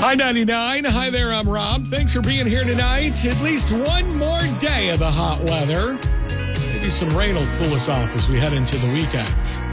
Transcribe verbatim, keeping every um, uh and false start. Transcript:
Hi, ninety-nine. Hi there, I'm Rob. Thanks for being here tonight. At least one more day of the hot weather. Maybe some rain will cool us off as we head into the weekend.